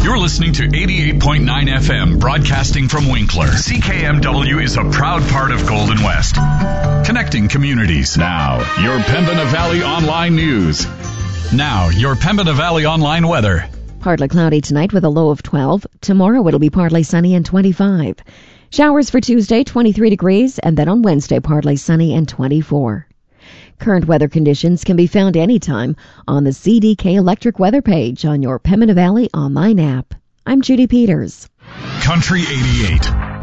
You're listening to 88.9 FM, broadcasting from Winkler. CKMW is a proud part of Golden West, connecting communities. Now, your Pembina Valley Online News. Now, your Pembina Valley Online weather. Partly cloudy tonight with a low of 12. Tomorrow it'll be partly sunny and 25. Showers for Tuesday, 23 degrees, and then on Wednesday, partly sunny and 24. Current weather conditions can be found anytime on the CDK Electric weather page on your Pembina Valley online app. I'm Judy Peters. Country 88.